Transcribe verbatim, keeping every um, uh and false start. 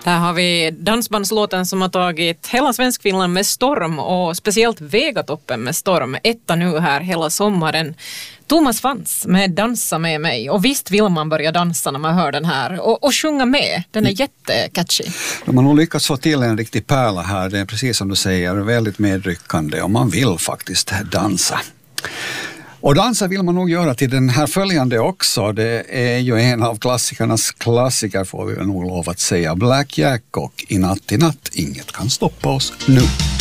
Här har vi dansbandslåten som har tagit hela Svenskfinland med storm och speciellt Vegatoppen med storm. Etta nu här hela sommaren. Thomas Fantz med Dansa med mig. Och visst vill man börja dansa när man hör den här. Och, och sjunga med. Den är jättecatchy. De har nog lyckats få till en riktig pärla här. Det är precis som du säger, väldigt medryckande. Och man vill faktiskt dansa. Och dansa vill man nog göra till den här följande också. Det är ju en av klassikernas klassiker, får vi nog lov att säga. Black Jack och I natt i natt. Inget kan stoppa oss nu.